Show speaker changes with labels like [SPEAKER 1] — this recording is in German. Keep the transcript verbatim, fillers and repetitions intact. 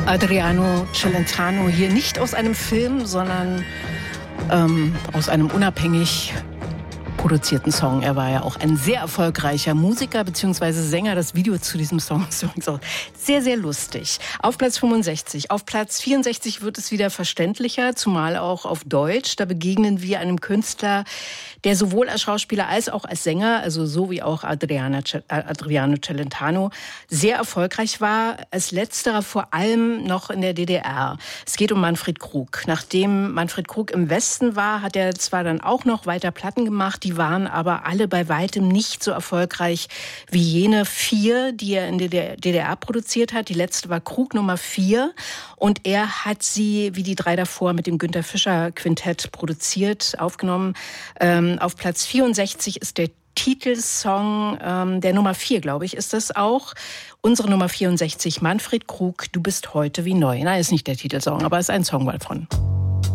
[SPEAKER 1] Adriano Celentano hier nicht aus einem Film, sondern ähm, aus einem unabhängig produzierten Song. Er war ja auch ein sehr erfolgreicher Musiker bzw. Sänger. Das Video zu diesem Song ist übrigens auch sehr, sehr lustig. Auf Platz fünfundsechzig. Auf Platz vierundsechzig wird es wieder verständlicher, zumal auch auf Deutsch. Da begegnen wir einem Künstler, der sowohl als Schauspieler als auch als Sänger, also so wie auch Adriana, Adriano Celentano, sehr erfolgreich war. Als letzterer vor allem noch in der D D R. Es geht um Manfred Krug. Nachdem Manfred Krug im Westen war, hat er zwar dann auch noch weiter Platten gemacht, die waren aber alle bei weitem nicht so erfolgreich wie jene vier, die er in der D D R produziert hat. Die letzte war Krug Nummer vier und er hat sie, wie die drei davor, mit dem Günter Fischer Quintett produziert, aufgenommen. Ähm, auf Platz vierundsechzig ist der Titelsong ähm, der Nummer vier, glaube ich, ist das auch. Unsere Nummer vierundsechzig, Manfred Krug, Du bist heute wie neu. Nein, ist nicht der Titelsong, aber ist ein Song davon.